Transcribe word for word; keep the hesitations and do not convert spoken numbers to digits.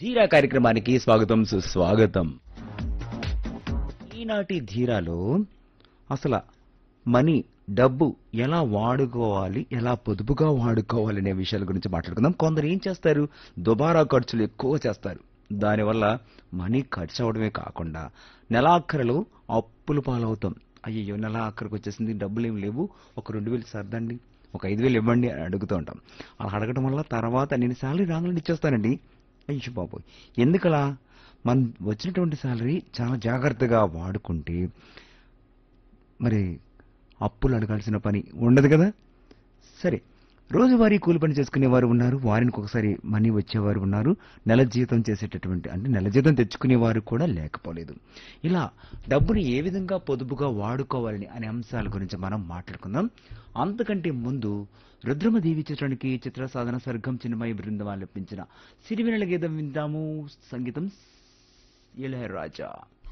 ధీరా కార్యక్రమానికి స్వాగతం సుస్వాగతం. ఈనాటి ధీరాలో అసలు మనీ డబ్బు ఎలా వాడుకోవాలి, ఎలా పొదుపుగా వాడుకోవాలి అనే విషయాల గురించి మాట్లాడుకుందాం. కొందరు ఏం చేస్తారు, దుబారా ఖర్చులు ఎక్కువ చేస్తారు. దానివల్ల మనీ ఖర్చు అవడమే కాకుండా నెలాఖరులో అప్పుల పాలవుతాం. అయ్యో నెల ఆఖరికి వచ్చేసింది, డబ్బులు ఏమి లేవు, ఒక రెండు వేలు సర్దండి, ఒక ఐదు వేలు ఇవ్వండి అని అడుగుతూ ఉంటాం. అలా అడగడం వల్ల తర్వాత నేను శాలరీ రాగానే ఇచ్చేస్తానండి. అయ్యో బాబోయ్, ఎందుకలా? మనం వచ్చినటువంటి శాలరీ చాలా జాగ్రత్తగా వాడుకుంటే మరి అప్పులు అడగాల్సిన పని ఉండదు కదా. సరే, రోజువారీ కూలి పని చేసుకునేవారు ఉన్నారు, వారానికి ఒకసారి మనీ వచ్చేవారు ఉన్నారు, నెల జీతం చేసేటటువంటి అంటే నెల జీతం తెచ్చుకునేవారు కూడా లేకపోలేదు. ఇలా డబ్బుని ఏ విధంగా పొదుపుగా వాడుకోవాలని అనే అంశాల గురించి మనం మాట్లాడుకుందాం. అంతకంటే ముందు రుద్రమదేవి చిత్రానికి చిత్ర సాధన సర్గం చిన్నమయ్య బృందం ఆలపించిన సిరివెన్నెల గీతం విందాము. సంగీతం ఇళయరాజా.